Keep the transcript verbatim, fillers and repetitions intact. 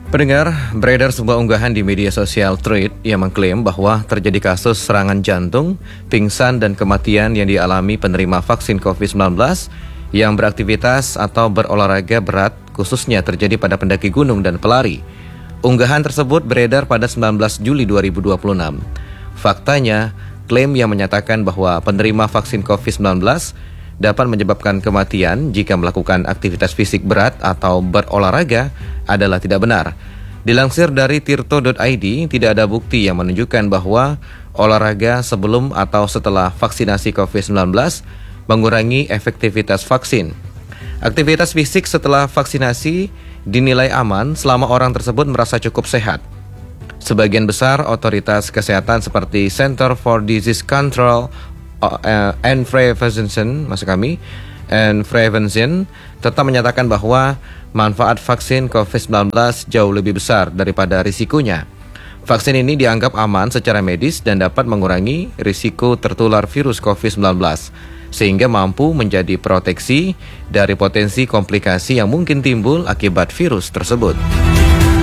Pendengar, beredar sebuah unggahan di media sosial Thread yang mengklaim bahwa terjadi kasus serangan jantung, pingsan, dan kematian yang dialami penerima vaksin covid sembilan belas yang beraktivitas atau berolahraga berat, khususnya terjadi pada pendaki gunung dan pelari. Unggahan tersebut beredar pada sembilan belas Juli dua ribu dua puluh enam. Faktanya, klaim yang menyatakan bahwa penerima vaksin covid sembilan belas dapat menyebabkan kematian jika melakukan aktivitas fisik berat atau berolahraga adalah tidak benar. Dilansir dari tirto titik i d, tidak ada bukti yang menunjukkan bahwa olahraga sebelum atau setelah vaksinasi covid sembilan belas mengurangi efektivitas vaksin. Aktivitas fisik setelah vaksinasi dinilai aman selama orang tersebut merasa cukup sehat. Sebagian besar otoritas kesehatan seperti Center for Disease Control Uh, and Prevention, maksud kami, and Prevention tetap menyatakan bahwa manfaat vaksin covid sembilan belas jauh lebih besar daripada risikonya. Vaksin ini dianggap aman secara medis dan dapat mengurangi risiko tertular virus covid sembilan belas, sehingga mampu menjadi proteksi dari potensi komplikasi yang mungkin timbul akibat virus tersebut.